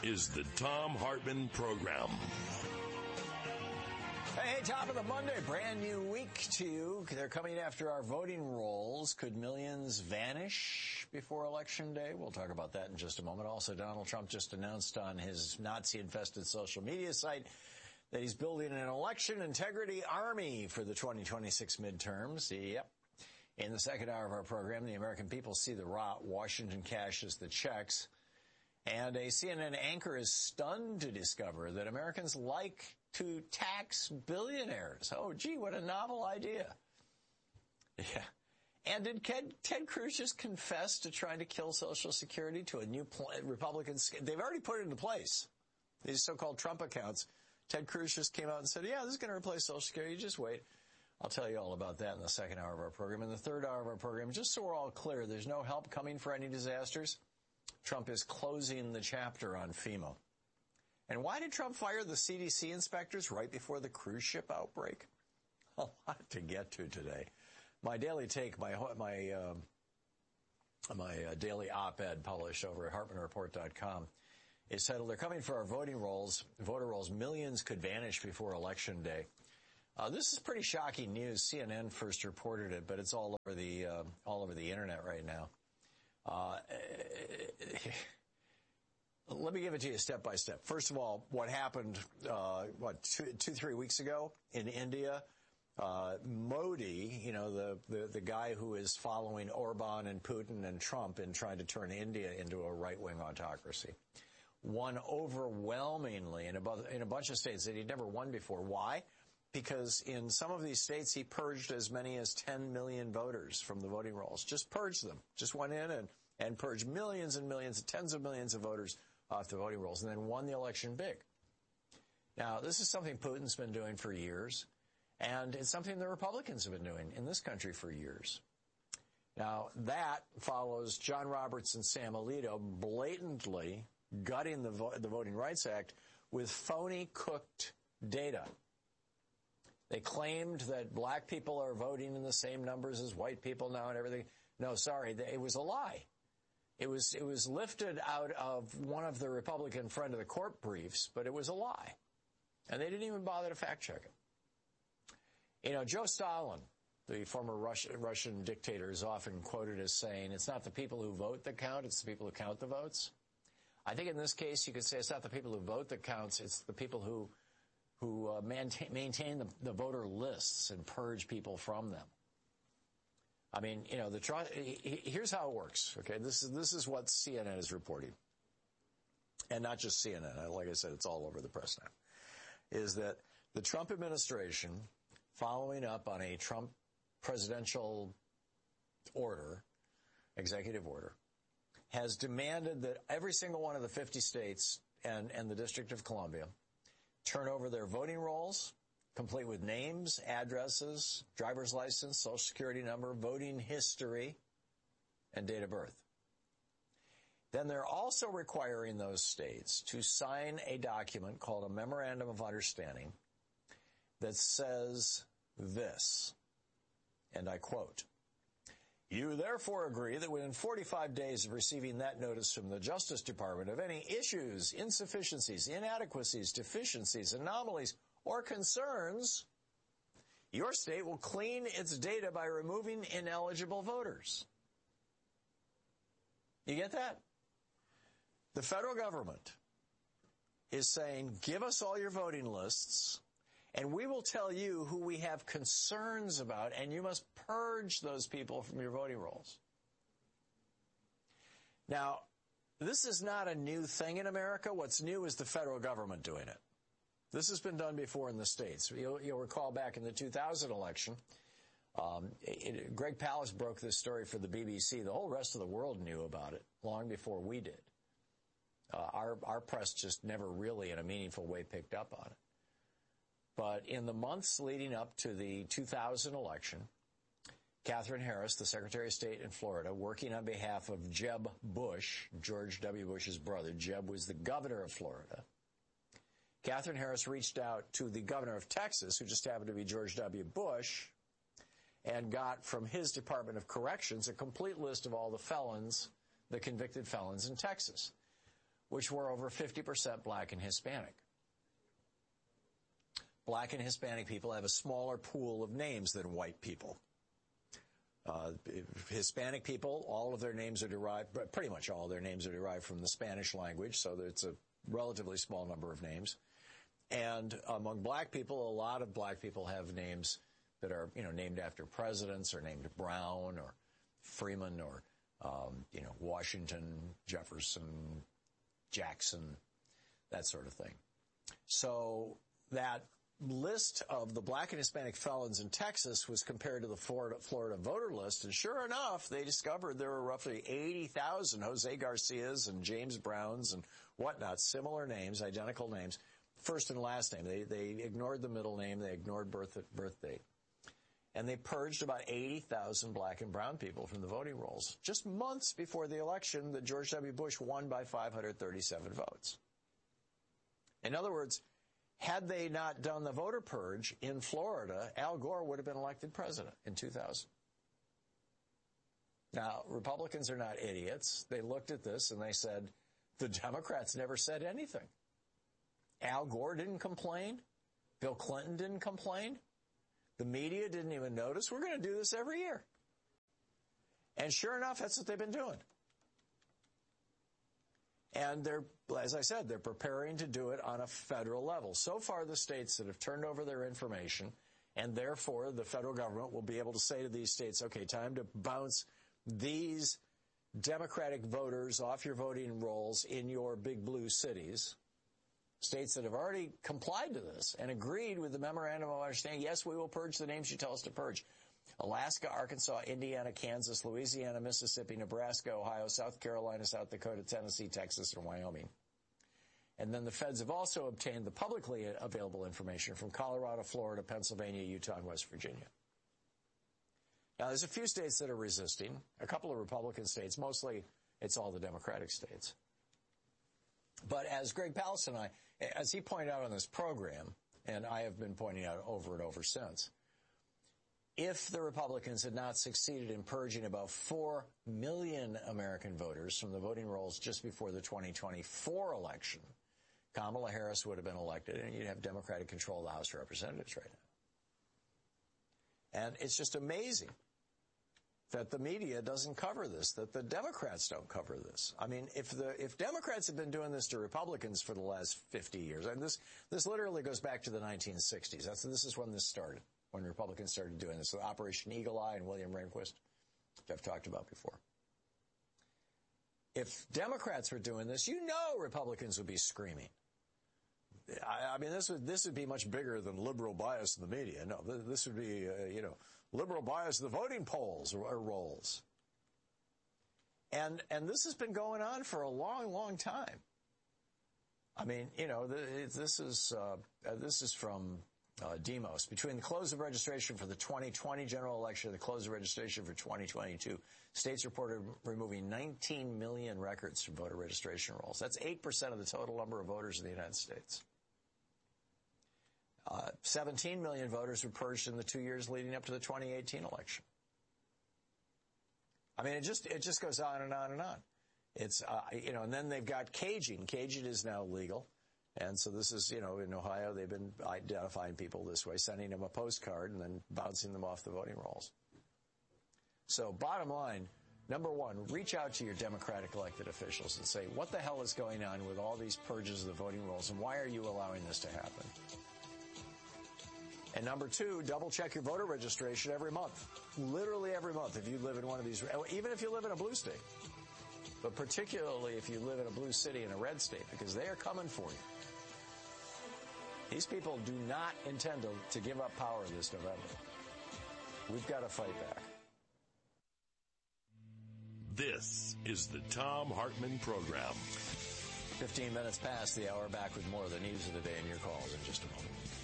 is the Thom Hartmann Program. Hey, top of the Monday, brand new week to you. They're coming after our voting rolls. Could millions vanish before Election Day? We'll talk about that in just a moment. Also, Donald Trump just announced on his Nazi-infested social media site that he's building an election integrity army for the 2026 midterms. Yep. In the second hour of our program, the American people see the rot. Washington cashes the checks. And a CNN anchor is stunned to discover that Americans like to tax billionaires. Oh, gee, what a novel idea. Yeah. And did Ted Cruz just confess to trying to kill Social Security to a new Republicans? They've already put it into place, these so-called Trump accounts. Ted Cruz just came out and said, yeah, this is going to replace Social Security. Just wait. I'll tell you all about that in the second hour of our program. In the third hour of our program, just so we're all clear, there's no help coming for any disasters. Trump is closing the chapter on FEMA. And why did Trump fire the CDC inspectors right before the cruise ship outbreak? A lot to get to today. My daily take, my daily op-ed published over at HartmannReport.com is titled, "They're coming for our voter rolls. Millions could vanish before Election Day." This is pretty shocking news. CNN first reported it, but it's all over the internet right now. Let me give it to you step by step. First of all, what happened, 2-3 weeks ago in India, Modi, the guy who is following Orban and Putin and Trump in trying to turn India into a right-wing autocracy, won overwhelmingly in a bunch of states that he'd never won before. Why? Because in some of these states, he purged as many as 10 million voters from the voting rolls. Just purged them. Just went in and purged millions and millions, tens of millions of voters off the voting rolls, and then won the election big. Now, this is something Putin's been doing for years, and it's something the Republicans have been doing in this country for years. Now, that follows John Roberts and Sam Alito blatantly gutting the Voting Rights Act with phony cooked data. They claimed that black people are voting in the same numbers as white people now and everything. No, sorry, it was a lie. It was lifted out of one of the Republican friend of the court briefs, but it was a lie. And they didn't even bother to fact check it. Joe Stalin, the former Russian dictator, is often quoted as saying, it's not the people who vote that count, it's the people who count the votes. I think in this case you could say it's not the people who vote that counts, it's the people who maintain the voter lists and purge people from them. I mean, here's how it works. Okay, this is what CNN is reporting, and not just CNN. Like I said, it's all over the press now. Is that the Trump administration, following up on a Trump presidential order, executive order, has demanded that every single one of the 50 states and the District of Columbia turn over their voting rolls, complete with names, addresses, driver's license, social security number, voting history, and date of birth. Then they're also requiring those states to sign a document called a Memorandum of Understanding that says this, and I quote, "You therefore agree that within 45 days of receiving that notice from the Justice Department of any issues, insufficiencies, inadequacies, deficiencies, anomalies, or concerns, your state will clean its data by removing ineligible voters." You get that? The federal government is saying, give us all your voting lists, and we will tell you who we have concerns about, and you must purge those people from your voting rolls. Now, this is not a new thing in America. What's new is the federal government doing it. This has been done before in the states. You'll recall back in the 2000 election, Greg Palast broke this story for the BBC. The whole rest of the world knew about it long before we did. Our press just never really in a meaningful way picked up on it. But in the months leading up to the 2000 election, Katherine Harris, the Secretary of State in Florida, working on behalf of Jeb Bush, George W. Bush's brother. Jeb was the governor of Florida. Katherine Harris reached out to the governor of Texas, who just happened to be George W. Bush, and got from his Department of Corrections a complete list of all the felons, the convicted felons in Texas. which were over 50% black and Hispanic. Black and Hispanic people have a smaller pool of names than white people. Hispanic people, all of their names are derived, pretty much all of their names are derived from the Spanish language, so it's a relatively small number of names. And among black people, a lot of black people have names that are, named after presidents, or named Brown or Freeman or, Washington, Jefferson, Jackson, that sort of thing. So that list of the black and Hispanic felons in Texas was compared to the Florida voter list, and sure enough, they discovered there were roughly 80,000 Jose Garcias and James Browns and whatnot, similar names, identical names, first and last name. They ignored the middle name, they ignored birth date. And they purged about 80,000 black and brown people from the voting rolls, just months before the election that George W. Bush won by 537 votes. In other words, had they not done the voter purge in Florida, Al Gore would have been elected president in 2000. Now, Republicans are not idiots. They looked at this and they said, the Democrats never said anything. Al Gore didn't complain. Bill Clinton didn't complain. The media didn't even notice. We're going to do this every year. And sure enough, that's what they've been doing. And as I said, they're preparing to do it on a federal level. So far, the states that have turned over their information, and therefore the federal government will be able to say to these states, okay, time to bounce these Democratic voters off your voting rolls in your big blue cities. States that have already complied to this and agreed with the memorandum of understanding, yes, we will purge the names you tell us to purge. Alaska, Arkansas, Indiana, Kansas, Louisiana, Mississippi, Nebraska, Ohio, South Carolina, South Dakota, Tennessee, Texas, and Wyoming. And then the feds have also obtained the publicly available information from Colorado, Florida, Pennsylvania, Utah, and West Virginia. Now, there's a few states that are resisting, a couple of Republican states. Mostly, it's all the Democratic states. But as Greg Palast and as he pointed out on this program, and I have been pointing out over and over since, if the Republicans had not succeeded in purging about 4 million American voters from the voting rolls just before the 2024 election, Kamala Harris would have been elected, and you'd have Democratic control of the House of Representatives right now. And it's just amazing that the media doesn't cover this, that the Democrats don't cover this. I mean, if Democrats have been doing this to Republicans for the last 50 years, and this literally goes back to the 1960s. This is when this started, when Republicans started doing this. So Operation Eagle Eye and William Rehnquist, which I've talked about before. If Democrats were doing this, Republicans would be screaming. I mean, this would be much bigger than liberal bias in the media. No, this would be, liberal bias in the voting polls or rolls. And this has been going on for a long, long time. I mean, this is from Demos. Between the close of registration for the 2020 general election and the close of registration for 2022, states reported removing 19 million records from voter registration rolls. That's 8% of the total number of voters in the United States. 17 million voters were purged in the 2 years leading up to the 2018 election. I mean, it just goes on and on and on. It's, and then they've got caging. Caging is now legal. And so this is, in Ohio, they've been identifying people this way, sending them a postcard and then bouncing them off the voting rolls. So bottom line, number one, reach out to your Democratic elected officials and say, what the hell is going on with all these purges of the voting rolls, and why are you allowing this to happen? And number two, double check your voter registration every month. Literally every month if you live in one of these, even if you live in a blue state. But particularly if you live in a blue city and a red state, because they are coming for you. These people do not intend to give up power this November. We've got to fight back. This is the Thom Hartmann Program. 15 minutes past the hour, back with more of the news of the day and your calls in just a moment.